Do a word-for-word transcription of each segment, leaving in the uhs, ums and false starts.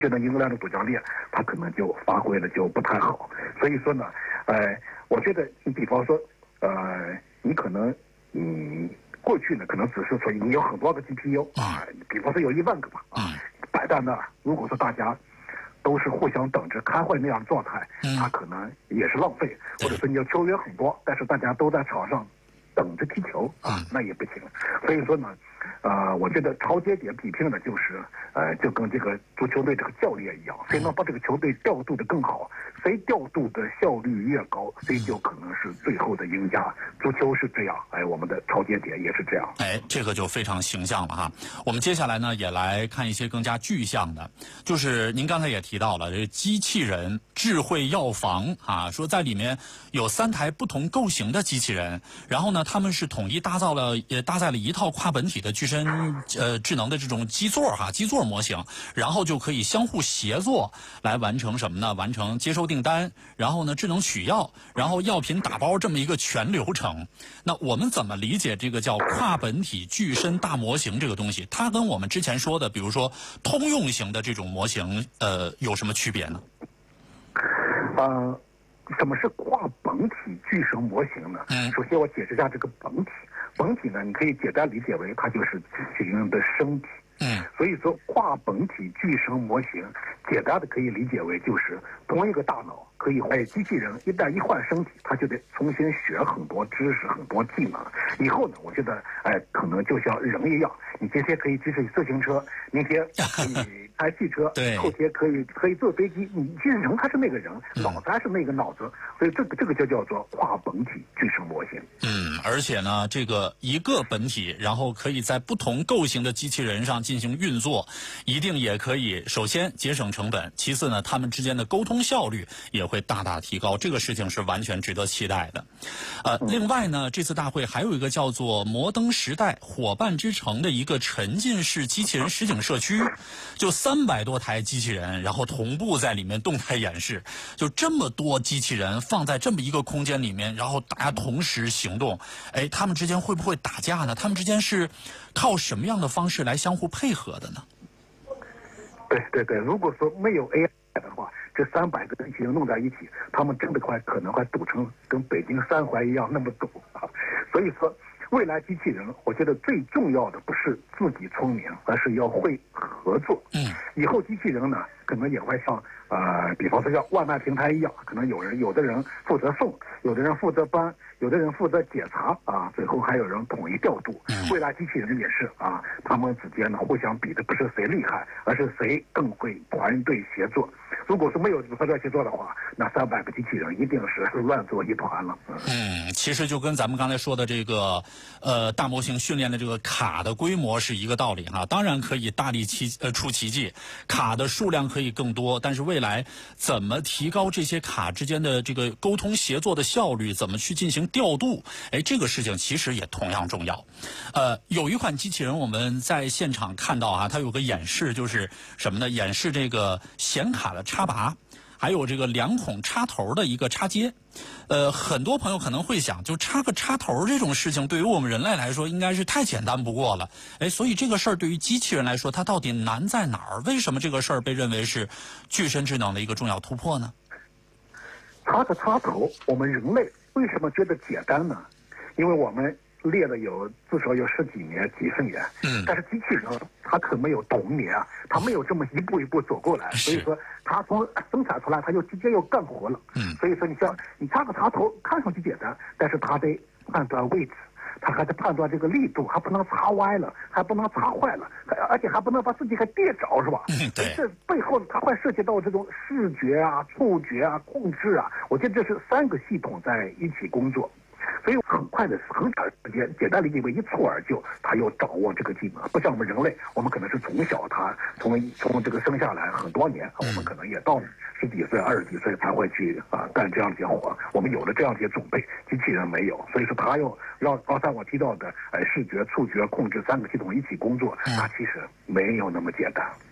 觉得英格兰的主教练他可能就发挥的就不太好。所以说呢，呃，我觉得你比方说，呃，你可能嗯。过去呢，可能只是说你有很多个 G P U 啊，比方说有一万个吧啊，摆在那儿。如果说大家都是互相等着开会那样的状态，它可能也是浪费。或者说你要球员很多，但是大家都在场上等着踢球啊，那也不行。所以说呢，呃，我觉得超阶点比拼的就是，呃，就跟这个足球队这个教练一样，谁能把这个球队调度的更好，谁调度的效率越高，谁就可能是最后的赢家。足球是这样，哎，我们的超阶点也是这样。 哎，这个就非常形象了哈。我们接下来呢，也来看一些更加具象的，就是您刚才也提到了，这机器人智慧药房啊，说在里面有三台不同构型的机器人，然后呢，他们是统一搭造了，也搭载了一套跨本体的具身呃智能的这种基座哈，基座模型，然后就可以相互协作来完成什么呢？完成接收订单，然后呢智能取药，然后药品打包这么一个全流程。那我们怎么理解这个叫跨本体具身大模型这个东西？它跟我们之前说的，比如说通用型的这种模型，呃，有什么区别呢？ 呃，什么是跨本体具身模型呢？嗯，首先我解释一下这个本体。本体呢，你可以简单理解为它就是机器人的身体。嗯，所以说跨本体具身模型，简单的可以理解为就是同一个大脑可以，哎，机器人一旦一换身体，他就得重新学很多知识、很多技能。以后呢，我觉得，哎，可能就像人一样，你今天可以骑自行车，明天可以开汽车，后天可以可以坐飞机。你其实人还是那个人，脑子还是那个脑子，所以这个这个就叫做跨本体具身模型。 嗯，而且呢，这个一个本体，然后可以在不同构型的机器人上进行运作，一定也可以首先节省成本，其次呢，他们之间的沟通效率也会大大提高，这个事情是完全值得期待的。呃，另外呢，这次大会还有一个叫做摩登时代伙伴之城的一个沉浸式机器人实景社区，就三百多台机器人，然后同步在里面动态演示，就这么多机器人放在这么一个空间里面，然后大家同时行动，哎，他们之间会不会打架呢？他们之间是靠什么样的方式来相互配合的呢？ 对对对，如果说没有 A I 的话，这三百个机器人弄在一起，他们真的会可能会堵成跟北京三环一样那么堵啊！所以说，未来机器人，我觉得最重要的不是自己聪明，而是要会合作。嗯，以后机器人呢，可能也会像呃，比方说像外卖平台一样，可能有人有的人负责送，有的人负责搬，有的人负责检查啊，最后还有人统一调度。未来机器人也是啊，他们之间呢互相比的不是谁厉害，而是谁更会团队协作。如果说没有团队协作的话，那三百个机器人一定是乱作一团了。 嗯，其实就跟咱们刚才说的这个呃大模型训练的这个卡的规模是一个道理哈。当然可以大力奇呃出奇迹，卡的数量可以更多，但是未来怎么提高这些卡之间的这个沟通协作的效率，怎么去进行调度，哎，这个事情其实也同样重要。呃，有一款机器人我们在现场看到啊，它有个演示，就是什么呢？演示这个显卡的插拔，还有这个两孔插头的一个插接。呃，很多朋友可能会想，就插个插头这种事情，对于我们人类来说应该是太简单不过了。哎，所以这个事儿对于机器人来说，它到底难在哪儿？为什么这个事儿被认为是具身智能的一个重要突破呢？ 插个插头，我们人类为什么觉得简单呢？因为我们练了有至少有十几年、几十年，嗯，但是机器人它可没有童年啊，它没有这么一步一步走过来，所以说它从生产出来，它就直接又干活了，嗯，所以说你像你插个插头，看上去简单，但是它得判断位置，它还得判断这个力度，还不能插歪了，还不能插坏了，而且还不能把自己给跌着，是吧？嗯，对。这背后它会涉及到这种视觉啊、触觉啊、控制啊，我觉得这是三个系统在一起工作。所以很快的很短时间，简单理解为一蹴而就，他又掌握这个技能。不像我们人类，我们可能是从小他从从这个生下来很多年，我们可能也到十几岁、二十几岁才会去啊干这样的些活。我们有了这样的些准备，机器人没有，所以说他要让刚才我提到的，呃，视觉、触觉、控制三个系统一起工作，那其实没有那么简单。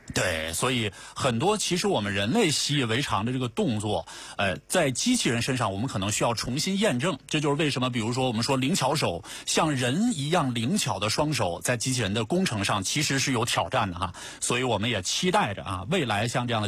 对，所以很多其实我们人类习以为常的这个动作，呃，在机器人身上我们可能需要重新验证。这就是为什么，比如说我们说灵巧手，像人一样灵巧的双手，在机器人的工程上其实是有挑战的哈。所以我们也期待着啊，未来像这样的